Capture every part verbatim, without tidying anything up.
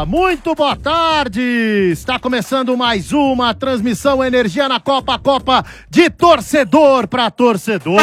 muito boa tarde! Está começando mais uma transmissão Energia na Copa, Copa de torcedor para torcedor.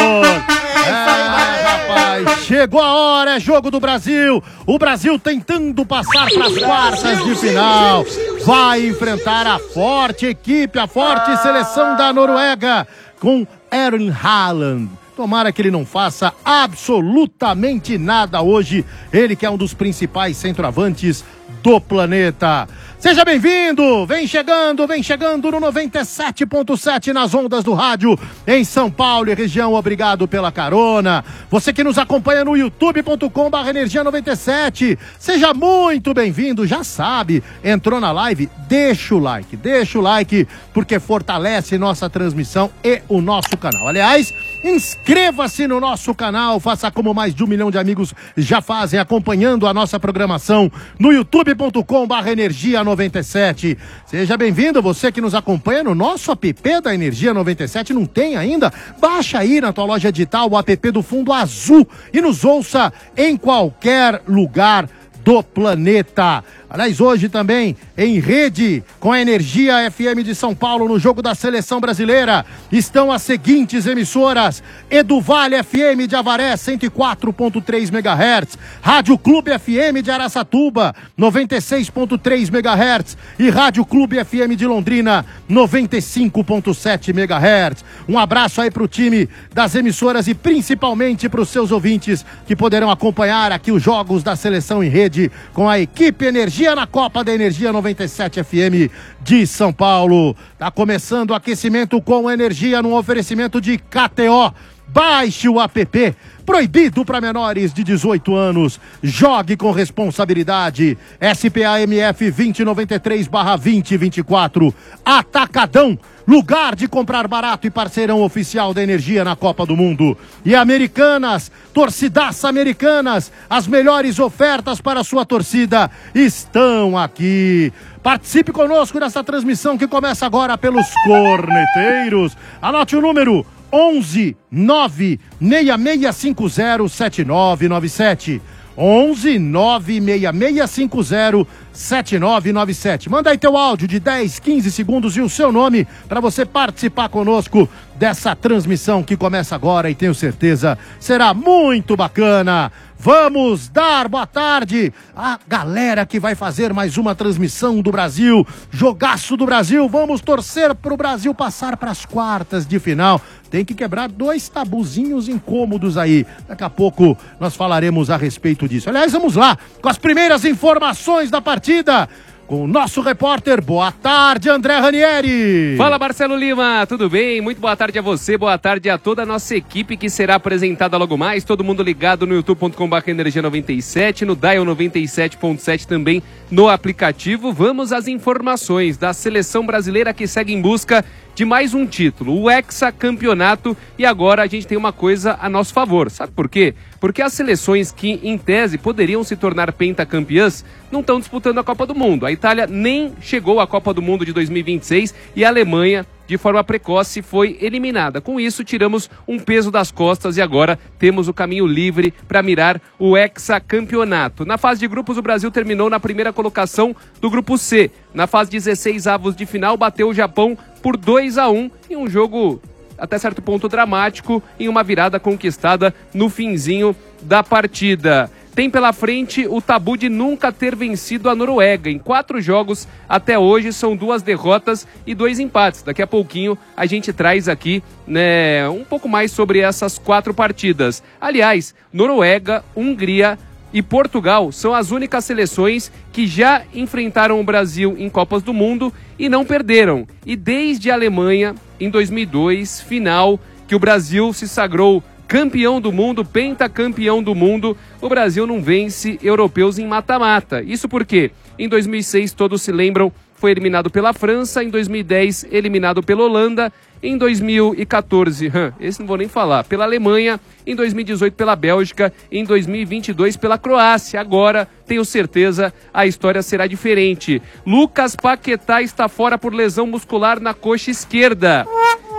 É, rapaz, chegou a hora, é jogo do Brasil. O Brasil tentando passar para as quartas de final. Vai enfrentar a forte equipe, a forte seleção da Noruega com Erling Haaland. Tomara que ele não faça absolutamente nada hoje. Ele que é um dos principais centroavantes do planeta. Seja bem-vindo, vem chegando, vem chegando no noventa e sete ponto sete nas ondas do rádio em São Paulo e região, obrigado pela carona. Você que nos acompanha no youtube ponto com barra energia noventa e sete, seja muito bem-vindo, já sabe, entrou na live, deixa o like, deixa o like, porque fortalece nossa transmissão e o nosso canal. Aliás, inscreva-se no nosso canal, faça como mais de um milhão de amigos já fazem, acompanhando a nossa programação no youtube ponto com barra energia noventa e sete. Seja bem-vindo, você que nos acompanha no nosso app da Energia noventa e sete, não tem ainda? Baixa aí na tua loja digital o app do Fundo Azul e nos ouça em qualquer lugar do planeta. Aliás, hoje também em rede com a Energia F M de São Paulo no jogo da Seleção Brasileira estão as seguintes emissoras: Eduvale F M de Avaré, cento e quatro ponto três megahertz, Rádio Clube F M de Araçatuba, noventa e seis ponto três megahertz e Rádio Clube F M de Londrina, noventa e cinco ponto sete megahertz. Um abraço aí para o time das emissoras e principalmente para os seus ouvintes que poderão acompanhar aqui os jogos da Seleção em rede com a equipe Energia na Copa da Energia noventa e sete F M de São Paulo. Tá começando o aquecimento com Energia no oferecimento de K T O. Baixe o app. Proibido para menores de dezoito anos. Jogue com responsabilidade. S P A M F vinte noventa e três barra vinte vinte e quatro. Atacadão. Lugar de comprar barato e parceirão oficial da Energia na Copa do Mundo. E Americanas, torcidaça Americanas, as melhores ofertas para a sua torcida estão aqui. Participe conosco nessa transmissão que começa agora pelos corneteiros. Anote o número onze nove seis seis cinco zero sete nove nove sete. onze nove seis seis cinco zero sete nove nove sete. Manda aí teu áudio de dez, quinze segundos e o seu nome para você participar conosco dessa transmissão que começa agora e tenho certeza será muito bacana. Vamos dar boa tarde à galera que vai fazer mais uma transmissão do Brasil, jogaço do Brasil. Vamos torcer para o Brasil passar para as quartas de final. Tem que quebrar dois tabuzinhos incômodos aí. Daqui a pouco nós falaremos a respeito disso. Aliás, vamos lá com as primeiras informações da partida com o nosso repórter. Boa tarde, André Ranieri. Fala, Marcelo Lima, tudo bem? Muito boa tarde a você, boa tarde a toda a nossa equipe que será apresentada logo mais. Todo mundo ligado no youtube ponto com barra energia noventa e sete, no Dial noventa e sete ponto sete também no aplicativo. Vamos às informações da seleção brasileira que segue em busca de mais um título, o hexacampeonato, e agora a gente tem uma coisa a nosso favor. Sabe por quê? Porque as seleções que, em tese, poderiam se tornar pentacampeãs não estão disputando a Copa do Mundo. A Itália nem chegou à Copa do Mundo de dois mil e vinte e seis e a Alemanha, de forma precoce, foi eliminada. Com isso, tiramos um peso das costas e agora temos o caminho livre para mirar o hexacampeonato. Na fase de grupos, o Brasil terminou na primeira colocação do grupo C. Na fase dezesseis avos de final, bateu o Japão por dois a um em um jogo até certo ponto dramático, em uma virada conquistada no finzinho da partida. Tem pela frente o tabu de nunca ter vencido a Noruega. Em quatro jogos até hoje são duas derrotas e dois empates. Daqui a pouquinho a gente traz aqui, né, um pouco mais sobre essas quatro partidas. Aliás, Noruega, Hungria e Portugal são as únicas seleções que já enfrentaram o Brasil em Copas do Mundo e não perderam. E desde a Alemanha, em dois mil e dois, final, que o Brasil se sagrou campeão do mundo, pentacampeão do mundo, o Brasil não vence europeus em mata-mata. Isso porque em dois mil e seis, todos se lembram, foi eliminado pela França, em dois mil e dez, eliminado pela Holanda, em dois mil e quatorze, hum, esse não vou nem falar, pela Alemanha, em dois mil e dezoito pela Bélgica, em dois mil e vinte e dois pela Croácia. Agora, tenho certeza, a história será diferente. Lucas Paquetá está fora por lesão muscular na coxa esquerda.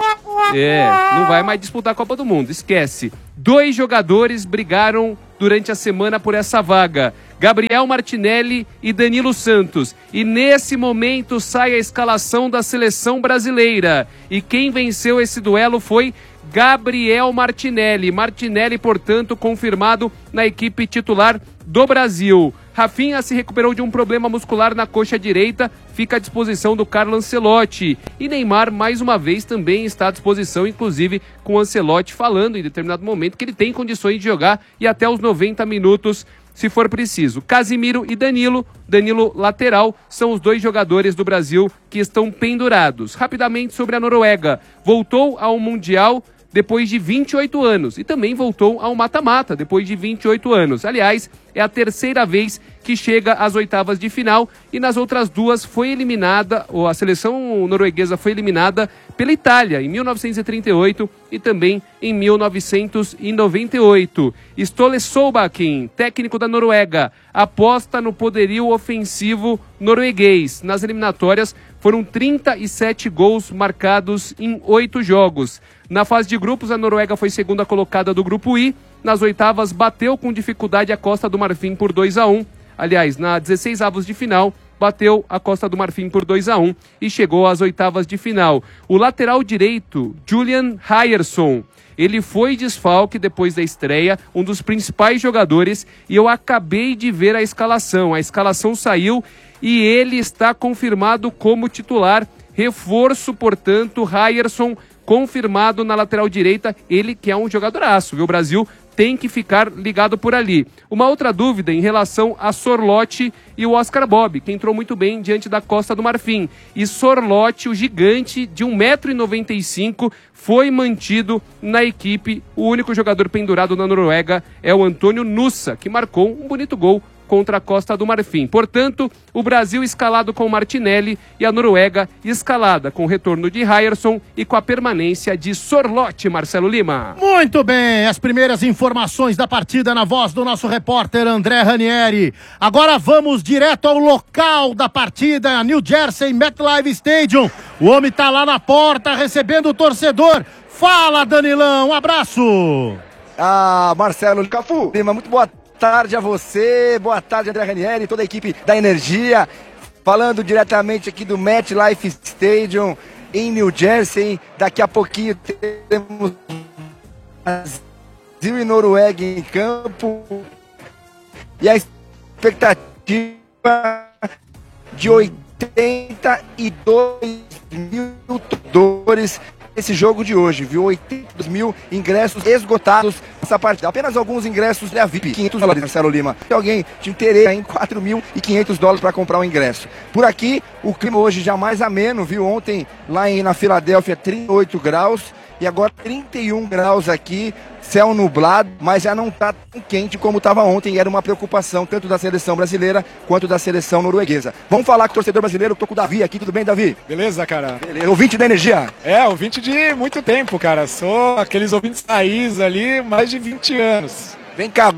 É, não vai mais disputar a Copa do Mundo, esquece. Dois jogadores brigaram durante a semana por essa vaga. Gabriel Martinelli e Danilo Santos. E nesse momento sai a escalação da seleção brasileira. E quem venceu esse duelo foi Gabriel Martinelli. Martinelli, portanto, confirmado na equipe titular do Brasil. Rafinha se recuperou de um problema muscular na coxa direita, fica à disposição do Carlo Ancelotti. E Neymar, mais uma vez, também está à disposição, inclusive com o Ancelotti falando em determinado momento que ele tem condições de jogar e até os noventa minutos, se for preciso. Casimiro e Danilo, Danilo lateral, são os dois jogadores do Brasil que estão pendurados. Rapidamente sobre a Noruega. Voltou ao Mundial depois de vinte e oito anos e também voltou ao mata-mata depois de vinte e oito anos. Aliás, é a terceira vez que chega às oitavas de final e nas outras duas foi eliminada, ou a seleção norueguesa foi eliminada pela Itália em mil novecentos e trinta e oito e também em mil novecentos e noventa e oito. Ståle Solbakken, técnico da Noruega, aposta no poderio ofensivo norueguês. Nas eliminatórias foram trinta e sete gols marcados em oito jogos. Na fase de grupos, a Noruega foi segunda colocada do grupo I. Nas oitavas, bateu com dificuldade a Costa do Marfim por dois a um. Aliás, na dezesseis avos de final, bateu a Costa do Marfim por dois a um e chegou às oitavas de final. O lateral direito, Julian Ryerson, ele foi desfalque depois da estreia, um dos principais jogadores, e eu acabei de ver a escalação. A escalação saiu e ele está confirmado como titular. Reforço, portanto, Ryerson confirmado na lateral direita, ele que é um jogadoraço, viu? O Brasil tem que ficar ligado por ali. Uma outra dúvida em relação a Sorloth e o Oscar Bob, que entrou muito bem diante da Costa do Marfim. E Sorloth, o gigante de um metro e noventa e cinco, foi mantido na equipe. O único jogador pendurado na Noruega é o Antônio Nussa, que marcou um bonito gol contra a Costa do Marfim. Portanto, o Brasil escalado com Martinelli e a Noruega escalada com o retorno de Ryerson e com a permanência de Sorloth, Marcelo Lima. Muito bem, as primeiras informações da partida na voz do nosso repórter André Ranieri. Agora vamos direto ao local da partida, New Jersey MetLife Stadium. O homem tá lá na porta recebendo o torcedor. Fala, Danilão, um abraço. Ah, Marcelo Cafu, Lima, muito boa Boa tarde a você, boa tarde André Ranieri, toda a equipe da Energia, falando diretamente aqui do MetLife Stadium em New Jersey. Daqui a pouquinho temos Brasil e Noruega em campo e a expectativa de oitenta e dois mil torcedores esse jogo de hoje, viu? oitenta e dois mil ingressos esgotados nessa partida. Apenas alguns ingressos da V I P, quinhentos dólares, Marcelo Lima. Se alguém te interessa em quatro mil e quinhentos dólares para comprar o ingresso. Por aqui, o clima hoje já mais ameno, viu? Ontem, lá em, na Filadélfia, trinta e oito graus e agora trinta e um graus aqui, céu nublado, mas já não está tão quente como estava ontem e era uma preocupação tanto da seleção brasileira quanto da seleção norueguesa. Vamos falar com o torcedor brasileiro, tô com o Davi aqui, tudo bem, Davi? Beleza, cara? Beleza. Ouvinte da Energia? É, ouvinte de muito tempo, cara. Sou aqueles ouvintes raiz ali, mais de vinte anos. Vem cá,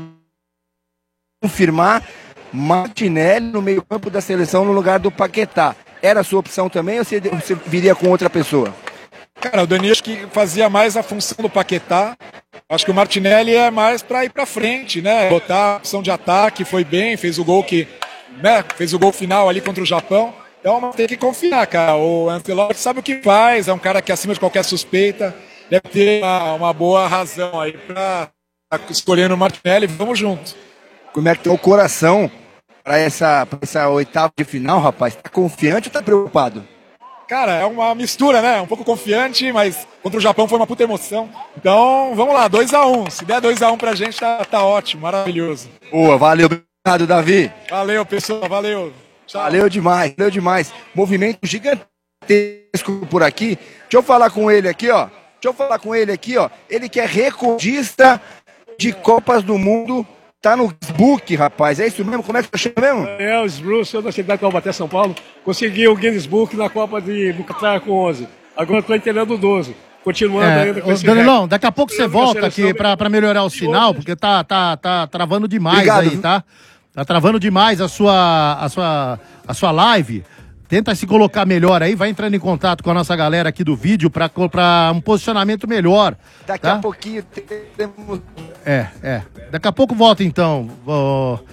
confirmar Martinelli no meio campo da seleção no lugar do Paquetá. Era a sua opção também ou você, você viria com outra pessoa? Cara, o Danilo acho que fazia mais a função do Paquetá. Acho que o Martinelli é mais para ir para frente, né? Botar a opção de ataque, foi bem, fez o gol que, né? Fez o gol final ali contra o Japão. Então tem que confiar, cara. O Ancelotti sabe o que faz, é um cara que acima de qualquer suspeita deve ter uma, uma boa razão aí para escolhendo o Martinelli. Vamos junto. Como é que tá o coração para essa, pra essa oitava de final, rapaz? Tá confiante ou tá preocupado? Cara, é uma mistura, né? Um pouco confiante, mas contra o Japão foi uma puta emoção. Então, vamos lá, dois a um. Se der dois a um pra gente, tá, tá ótimo, maravilhoso. Boa, valeu, obrigado, Davi. Valeu, pessoal, valeu. Tchau. Valeu demais, valeu demais. Movimento gigantesco por aqui. Deixa eu falar com ele aqui, ó. Deixa eu falar com ele aqui, ó. Ele que é recordista de Copas do Mundo. Tá no Guinness, rapaz, é isso mesmo? Como é que você chama mesmo? É, o Bruce, eu da cidade de Taubaté, São Paulo, consegui o Guinness Book na Copa de Bucatar com onze. Agora eu tô entendendo o doze. Continuando é, ainda com esse Danilão, daqui a pouco você volta aqui pra, pra melhorar o sinal, porque tá, tá, tá travando demais. Obrigado. Aí, tá? Tá travando demais a sua, a sua, a sua live. Tenta se colocar melhor aí, vai entrando em contato com a nossa galera aqui do vídeo pra, pra um posicionamento melhor. Daqui tá? a pouquinho temos... É, é. Daqui a pouco volta então. Vou...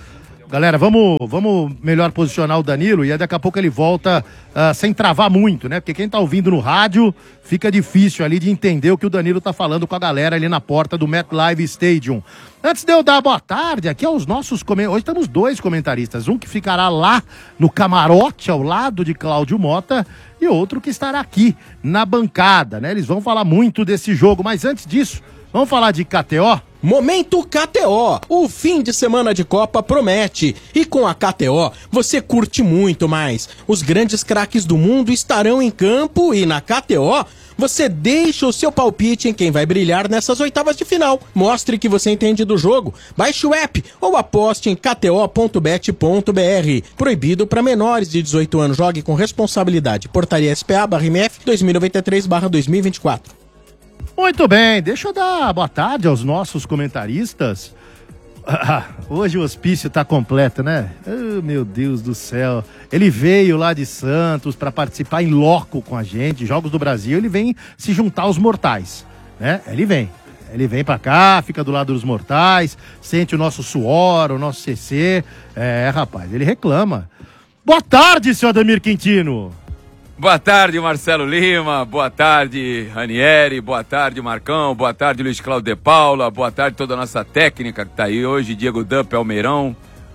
Galera, vamos, vamos melhor posicionar o Danilo e aí daqui a pouco ele volta uh, sem travar muito, né? Porque quem tá ouvindo no rádio fica difícil ali de entender o que o Danilo tá falando com a galera ali na porta do MetLife Stadium. Antes de eu dar boa tarde aqui aos nossos comentaristas, hoje temos dois comentaristas, um que ficará lá no camarote ao lado de Cláudio Mota e outro que estará aqui na bancada, né? Eles vão falar muito desse jogo, mas antes disso, vamos falar de K T O? Momento K T O, o fim de semana de Copa promete e com a K T O você curte muito mais. Os grandes craques do mundo estarão em campo e na K T O você deixa o seu palpite em quem vai brilhar nessas oitavas de final. Mostre que você entende do jogo, baixe o app ou aposte em k t o ponto bet ponto b r. Proibido para menores de dezoito anos, jogue com responsabilidade. Portaria S P A barra M F dois mil e noventa e três barra dois mil e vinte e quatro. Muito bem, deixa eu dar boa tarde aos nossos comentaristas. Ah, hoje o hospício tá completo, né? Oh, meu Deus do céu. Ele veio lá de Santos para participar em loco com a gente, Jogos do Brasil, ele vem se juntar aos mortais, né? Ele vem. Ele vem pra cá, fica do lado dos mortais, sente o nosso suor, o nosso C C. É, rapaz, ele reclama. Boa tarde, senhor Ademir Quintino. Boa tarde, Marcelo Lima, boa tarde, Ranieri, boa tarde, Marcão, boa tarde, Luiz Cláudio de Paula, boa tarde toda a nossa técnica que tá aí hoje, Diego Dump, Almeirão,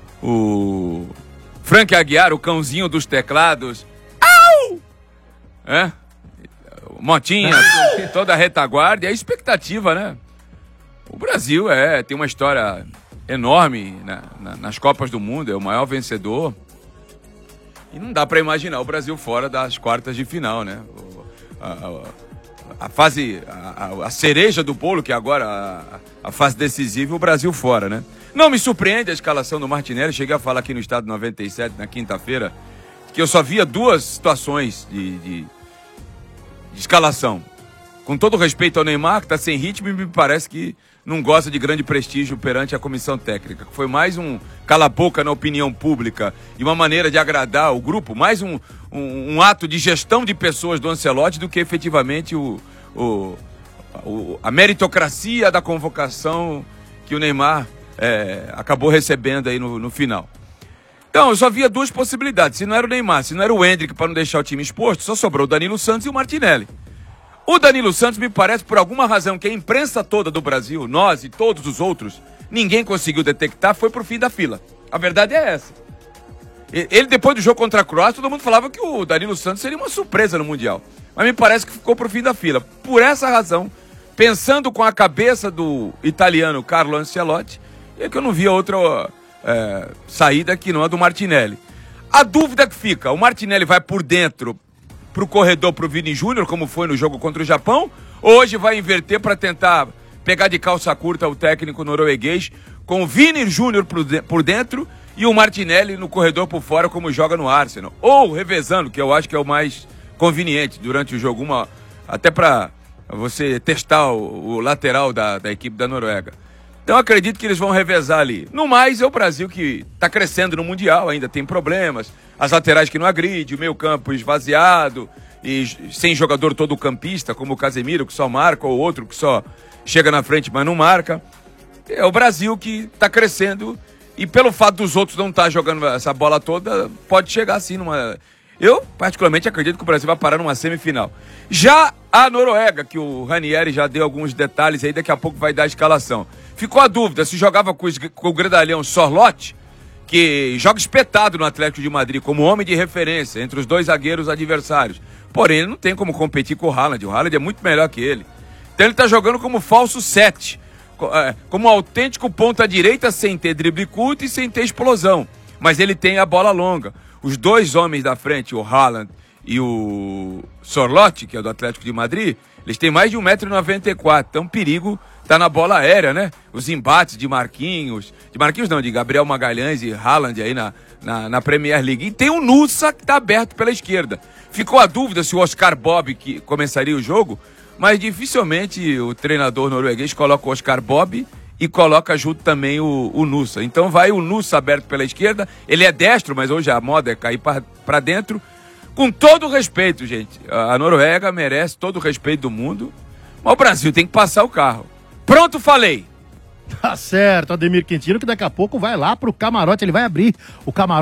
o Frank Aguiar, o cãozinho dos teclados, au! É? Motinha, toda a retaguarda e a expectativa, né? O Brasil é, tem uma história enorme na, na, nas Copas do Mundo, é o maior vencedor. E não dá para imaginar o Brasil fora das quartas de final, né? A, a, a fase, a, a cereja do bolo, que é agora a, a fase decisiva, o Brasil fora, né? Não me surpreende a escalação do Martinelli. Cheguei a falar aqui no Estado noventa e sete, na quinta-feira, que eu só via duas situações de, de, de escalação. Com todo respeito ao Neymar, que está sem ritmo e me parece que não gosta de grande prestígio perante a comissão técnica. Foi mais um cala-boca na opinião pública e uma maneira de agradar o grupo, mais um, um, um ato de gestão de pessoas do Ancelotti do que efetivamente o, o, o, a meritocracia da convocação que o Neymar é, acabou recebendo aí no, no final. Então, eu só via duas possibilidades. Se não era o Neymar, se não era o Endrick para não deixar o time exposto, só sobrou o Danilo Santos e o Martinelli. O Danilo Santos me parece, por alguma razão, que a imprensa toda do Brasil, nós e todos os outros, ninguém conseguiu detectar, foi pro fim da fila. A verdade é essa. Ele, depois do jogo contra a Croácia, todo mundo falava que o Danilo Santos seria uma surpresa no Mundial. Mas me parece que ficou pro fim da fila. Por essa razão, pensando com a cabeça do italiano Carlo Ancelotti, é que eu não via outra é, saída que não a do Martinelli. A dúvida que fica, o Martinelli vai por dentro pro corredor pro Vini Júnior, como foi no jogo contra o Japão, hoje vai inverter para tentar pegar de calça curta o técnico norueguês, com o Vini Júnior por dentro e o Martinelli no corredor por fora, como joga no Arsenal. Ou revezando, que eu acho que é o mais conveniente durante o jogo, uma, até para você testar o, o lateral da, da equipe da Noruega. Então acredito que eles vão revezar ali. No mais, é o Brasil que está crescendo no Mundial, ainda tem problemas. As laterais que não agridem, o meio campo esvaziado, e sem jogador todo campista, como o Casemiro, que só marca, ou outro que só chega na frente, mas não marca. É o Brasil que está crescendo, e pelo fato dos outros não estar tá jogando essa bola toda, pode chegar assim numa... Eu, particularmente, acredito que o Brasil vai parar numa semifinal. Já a Noruega, que o Ranieri já deu alguns detalhes aí, daqui a pouco vai dar a escalação. Ficou a dúvida se jogava com, os, com o grandalhão Sorloth, que joga espetado no Atlético de Madrid, como homem de referência entre os dois zagueiros adversários. Porém, ele não tem como competir com o Haaland. O Haaland é muito melhor que ele. Então ele está jogando como falso sete, como autêntico ponta-direita, sem ter drible curto e sem ter explosão. Mas ele tem a bola longa. Os dois homens da frente, o Haaland e o Sorloth, que é do Atlético de Madrid, eles têm mais de um metro e noventa e quatro. Então, perigo tá na bola aérea, né? Os embates de Marquinhos, de Marquinhos não, de Gabriel Magalhães e Haaland aí na, na, na Premier League. E tem o Nusa, que tá aberto pela esquerda. Ficou a dúvida se o Oscar Bob que começaria o jogo, mas dificilmente o treinador norueguês coloca o Oscar Bob e coloca junto também o, o Nusa. Então vai o Nusa aberto pela esquerda, ele é destro, mas hoje a moda é cair para dentro. Com todo o respeito, gente, a Noruega merece todo o respeito do mundo, mas o Brasil tem que passar o carro. Pronto, falei! Tá certo, Ademir Quintino, que daqui a pouco vai lá pro camarote, ele vai abrir o camarote